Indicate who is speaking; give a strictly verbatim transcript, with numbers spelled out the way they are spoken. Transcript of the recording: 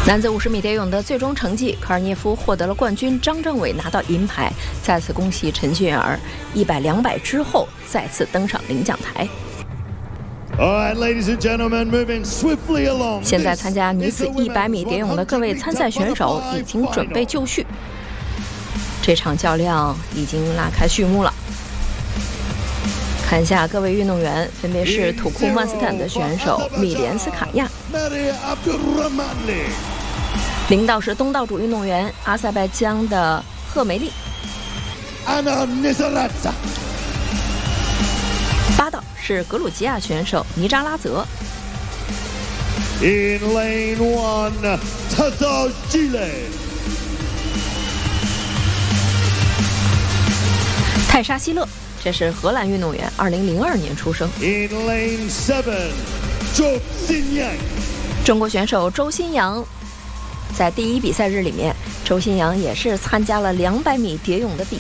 Speaker 1: 男子五十米蝶泳的最终成绩，科尔涅夫获得了冠军，张政伟拿到银牌。再次恭喜陈俊儿，一百、两百之后再次登上领奖台。现在参加女子一百米蝶泳的各位参赛选手已经准备就绪，这场较量已经拉开序幕了。看一下各位运动员，分别是土库曼斯坦的选手米连斯卡亚，领导是东道主运动员阿塞拜疆的赫梅利，八道是格鲁吉亚选手尼扎拉泽。
Speaker 2: In lane one, Tazagile.
Speaker 1: 泰沙希勒，这是荷兰运动员，二零零二年出生。
Speaker 2: In lane seven, 周新阳。
Speaker 1: 中国选手周新阳，在第一比赛日里面，周新阳也是参加了两百米蝶泳的比